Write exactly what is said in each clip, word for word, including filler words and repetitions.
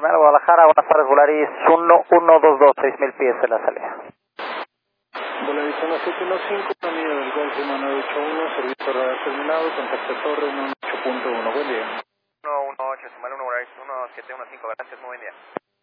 Terminal Guadalajara, buenas tardes, Volaris uno uno dos dos, seis mil pies en la salida. Volaris uno siete uno cinco, familia del Golf uno nueve ocho uno, servicio radar terminado, contacto torre uno ocho punto uno, buen día. uno uno ocho, Sumal uno, Volaris uno siete uno cinco, gracias, muy buen día.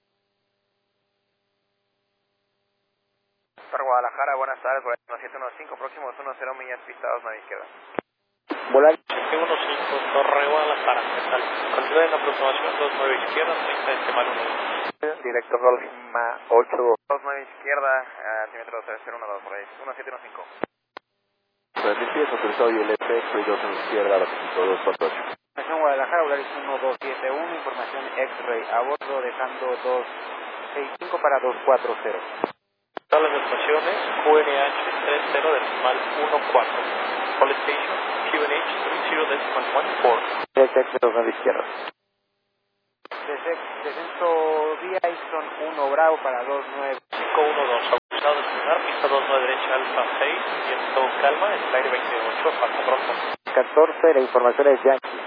Torre Guadalajara, buenas tardes, Volaris uno siete uno cinco, próximos uno cero millas, pista dos nueve izquierda. Volaris siete uno cinco, Torre Guadalajara, metal. Continúa en aproximación dos nueve izquierda, treinta decimal uno. directo Golf Lima ocho dos. dos nueve izquierda, altímetro cero cero uno dos, Volaris uno siete uno cinco. tres mil pies, autorizado y el F X, dos en izquierda, altímetro dos cuatro ocho. Información Guadalajara, Volaris uno dos siete uno, información X-Ray a bordo dejando dos seis cinco para dos cuatro cero. Todas las estaciones, Q N H treinta decimal uno cuatro. All stations, Q N H treinta decimal uno cuatro. Detecte dos nueve izquierda. Descenso vía Ixon uno Bravo para dos nueve. cinco uno dos, autorizado de lugar, pista dos nueve derecha, alfa seis, viento calma, en el aire veintiocho, falta pronto. catorce, la información es Yankee.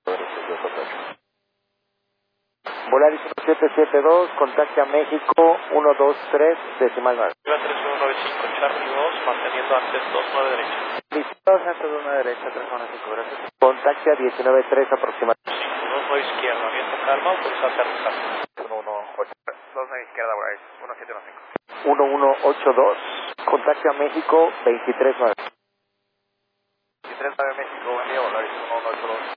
Volaris uno siete siete dos, contacte a México uno dos tres, decimal nueve. tres uno nueve cinco, Charlie dos, manteniendo antes dos nueve derecha. Listo, antes dos nueve derecha, tres uno cinco, gracias. Contacte a diecinueve tres aproximadamente. dos nueve izquierda, viento calma, autorizado a aterrizar. uno uno ocho, dos nueve izquierda, Volaris uno siete uno cinco. uno uno ocho dos, contacte a México veintitrés nueve. veintitrés nueve México, buen día, Volaris uno uno ocho dos.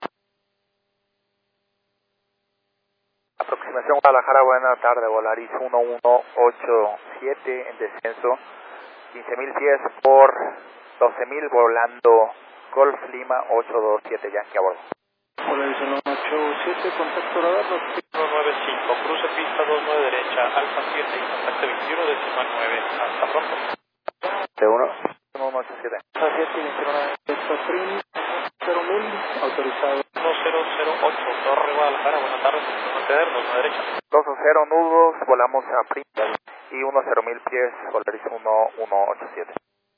Aproximación Guadalajara, buena tarde, Volaris uno uno ocho siete en descenso, quince mil pies por doce mil volando Golf Lima ocho dos siete Yankee a bordo. Volaris uno ocho siete, contacto radar uno nueve cinco, cruce pista dos nueve derecha, alfa siete y contacto veintiuno decimal nueve, hasta pronto. T uno. uno ocho siete. alfa siete veintiuno, Delta Trim, cero mil, autorizado. uno cero cero ocho, Torre Guadalajara, buenas tardes, mantener dos nueve derecha. dos cero nudos, volamos a Prince y uno cero mil pies, Volaris uno uno ocho siete.